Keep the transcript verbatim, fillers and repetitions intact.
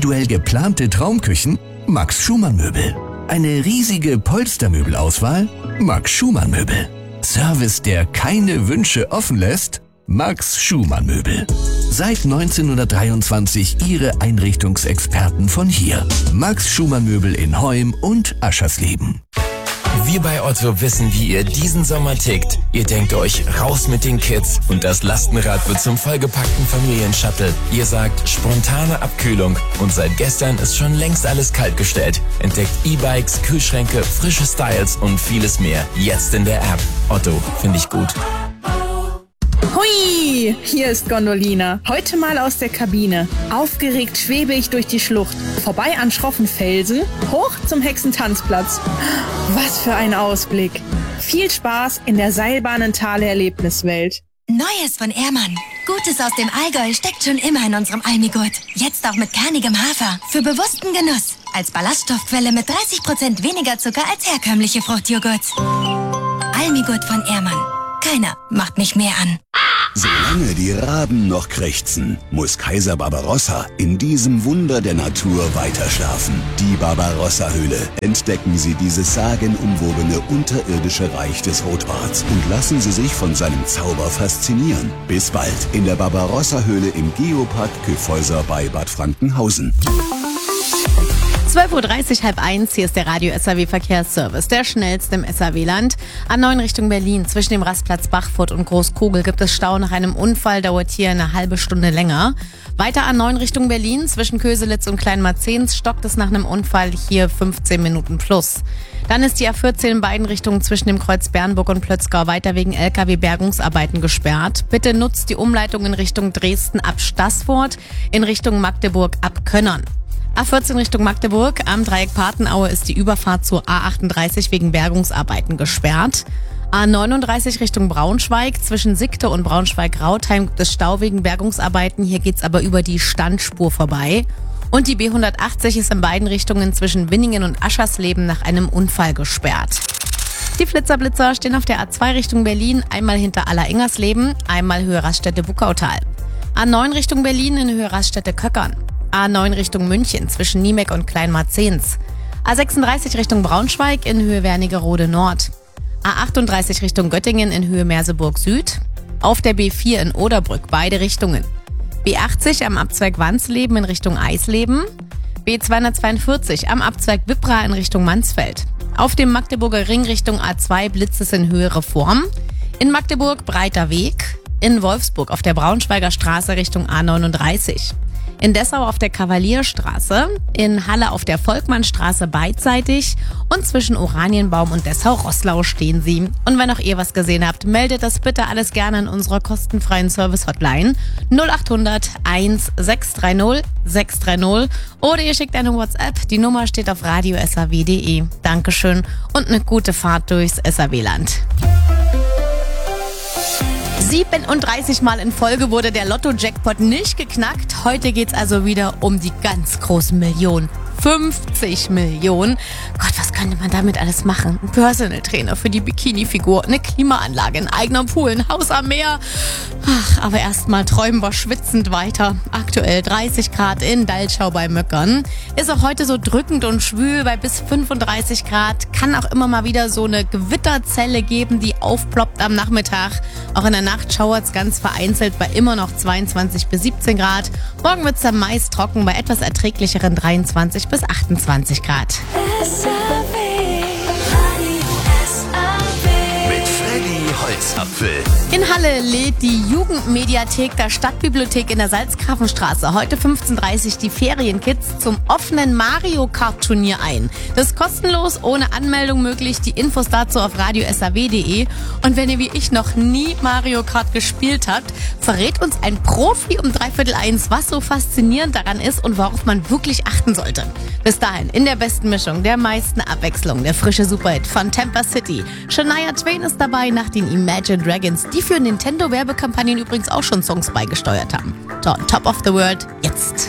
individuell geplante Traumküchen? Max Schumann Möbel. Eine riesige Polstermöbelauswahl? Max Schumann Möbel. Service, der keine Wünsche offen lässt? Max Schumann Möbel. Seit neunzehnhundertdreiundzwanzig Ihre Einrichtungsexperten von hier. Max Schumann Möbel in Heum und Aschersleben. Wir bei Otto wissen, wie ihr diesen Sommer tickt. Ihr denkt euch, raus mit den Kids und das Lastenrad wird zum vollgepackten Familienshuttle. Ihr sagt, spontane Abkühlung und seit gestern ist schon längst alles kaltgestellt. Entdeckt E-Bikes, Kühlschränke, frische Styles und vieles mehr. Jetzt in der App. Otto, finde ich gut. Hui, hier ist Gondolina. Heute mal aus der Kabine. Aufgeregt schwebe ich durch die Schlucht. Vorbei an schroffen Felsen, hoch zum Hexentanzplatz. Was für ein Ausblick. Viel Spaß in der Seilbahnentale-Erlebniswelt. Neues von Ehrmann. Gutes aus dem Allgäu steckt schon immer in unserem Almigurt. Jetzt auch mit kernigem Hafer. Für bewussten Genuss. Als Ballaststoffquelle mit dreißig Prozent weniger Zucker als herkömmliche Fruchtjoghurts. Almigurt von Ehrmann. Keiner macht mich mehr an. Solange die Raben noch krächzen, muss Kaiser Barbarossa in diesem Wunder der Natur weiter schlafen. Die Barbarossa-Höhle. Entdecken Sie dieses sagenumwobene unterirdische Reich des Rotbarts und lassen Sie sich von seinem Zauber faszinieren. Bis bald in der Barbarossa-Höhle im Geopark Kyffhäuser bei Bad Frankenhausen. zwölf Uhr dreißig, halb eins, hier ist der Radio-S A W-Verkehrsservice, der schnellste im S A W-Land. A neun Richtung Berlin, zwischen dem Rastplatz Bachfurt und Großkogel gibt es Stau nach einem Unfall, dauert hier eine halbe Stunde länger. Weiter A neun Richtung Berlin, zwischen Köselitz und Kleinmarzens stockt es nach einem Unfall, hier fünfzehn Minuten plus. Dann ist die A vierzehn in beiden Richtungen zwischen dem Kreuz Bernburg und Plötzgau weiter wegen L K W-Bergungsarbeiten gesperrt. Bitte nutzt die Umleitung in Richtung Dresden ab Staßfurt, in Richtung Magdeburg ab Könnern. A vierzehn Richtung Magdeburg, am Dreieck Patenaue ist die Überfahrt zur A achtunddreißig wegen Bergungsarbeiten gesperrt. A neununddreißig Richtung Braunschweig, zwischen Sickte und Braunschweig-Rautheim gibt es Stau wegen Bergungsarbeiten, hier geht's aber über die Standspur vorbei. Und die B hundertachtzig ist in beiden Richtungen zwischen Winningen und Aschersleben nach einem Unfall gesperrt. Die Flitzerblitzer stehen auf der A zwei Richtung Berlin, einmal hinter Allerengersleben, einmal Höhe Raststätte Buckautal. A neun Richtung Berlin in Höhe Raststätte Köckern. A neun Richtung München zwischen Niemek und Kleinmarzens. A sechsunddreißig Richtung Braunschweig in Höhe Wernigerode Nord. A achtunddreißig Richtung Göttingen in Höhe Merseburg Süd. Auf der B vier in Oderbrück beide Richtungen. B achtzig am Abzweig Wansleben in Richtung Eisleben. B zweihundertzweiundvierzig am Abzweig Wippra in Richtung Mansfeld. Auf dem Magdeburger Ring Richtung A zwei blitzt es in Höhe Reform. In Magdeburg Breiter Weg. In Wolfsburg auf der Braunschweiger Straße Richtung A neununddreißig. In Dessau auf der Kavalierstraße, in Halle auf der Volkmannstraße beidseitig und zwischen Oranienbaum und Dessau-Roßlau stehen sie. Und wenn auch ihr was gesehen habt, meldet das bitte alles gerne in unserer kostenfreien Service-Hotline null achthundert eins sechs drei null sechs drei null oder ihr schickt eine WhatsApp. Die Nummer steht auf radio s a w punkt d e. Dankeschön und eine gute Fahrt durchs S A W-Land. siebenunddreißig Mal in Folge wurde der Lotto-Jackpot nicht geknackt. Heute geht's also wieder um die ganz großen Millionen. fünfzig Millionen. Gott, was könnte man damit alles machen? Ein Personal Trainer für die Bikini-Figur, eine Klimaanlage, ein eigener Pool, ein Haus am Meer. Ach, aber erstmal träumen wir schwitzend weiter. Aktuell dreißig Grad in Daltschau bei Möckern. Ist auch heute so drückend und schwül bei bis fünfunddreißig Grad. Kann auch immer mal wieder so eine Gewitterzelle geben, die aufploppt am Nachmittag. Auch in der Nacht schauert's ganz vereinzelt bei immer noch zweiundzwanzig bis siebzehn Grad. Morgen wird's dann meist trocken bei etwas erträglicheren dreiundzwanzig bis achtundzwanzig Grad. Mit Freddy Holzapfel. In Halle lädt die Jugendmediathek der Stadtbibliothek in der Salzgrafenstraße heute fünfzehn Uhr dreißig die Ferienkids zum offenen Mario Kart Turnier ein. Das ist kostenlos, ohne Anmeldung möglich. Die Infos dazu auf radio s a w punkt d e. Und wenn ihr wie ich noch nie Mario Kart gespielt habt, verrät uns ein Profi um dreiviertel eins, was so faszinierend daran ist und worauf man wirklich achten sollte. Bis dahin in der besten Mischung, der meisten Abwechslung, der frische Superhit von Tampa City. Shania Twain ist dabei nach den Imagine Dragons, die für Nintendo-Werbekampagnen übrigens auch schon Songs beigesteuert haben. On Top of the World, jetzt.